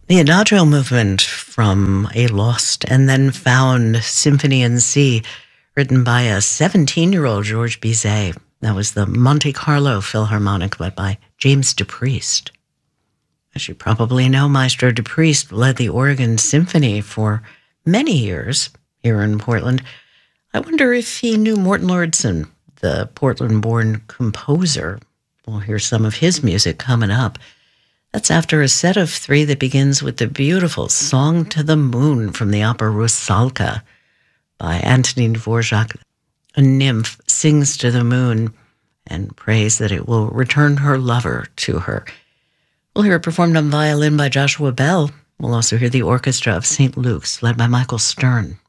The Adagio movement from a lost and then found symphony in C, written by a 17-year-old Georges Bizet. That was the Monte Carlo Philharmonic, led by James DePriest. As you probably know, Maestro DePriest led the Oregon Symphony for many years here in Portland. I wonder if he knew Morton Lordson, the Portland-born composer. We'll hear some of his music coming up. That's after a set of three that begins with the beautiful Song to the Moon from the opera Rusalka by Antonin Dvorak. A nymph sings to the moon and prays that it will return her lover to her. We'll hear it performed on violin by Joshua Bell. We'll also hear the orchestra of St. Luke's, led by Michael Stern.